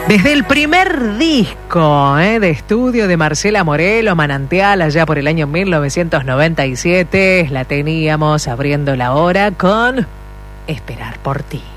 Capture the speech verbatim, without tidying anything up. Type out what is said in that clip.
Desde el primer disco eh, de estudio de Marcela Morelo, Manantial, allá por el año mil novecientos noventa y siete, la teníamos abriendo la hora con Esperar por ti.